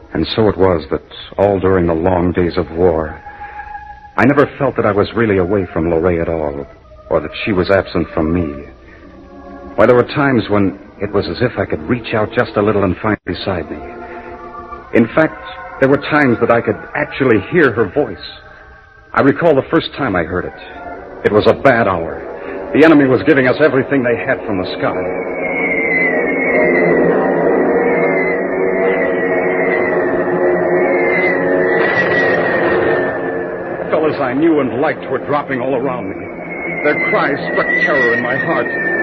And so it was that all during the long days of war, I never felt that I was really away from Lorraine at all, or that she was absent from me. Why, there were times when it was as if I could reach out just a little and find her beside me. In fact, there were times that I could actually hear her voice. I recall the first time I heard it. It was a bad hour. The enemy was giving us everything they had from the sky. Fellas I knew and liked were dropping all around me. Their cries struck terror in my heart.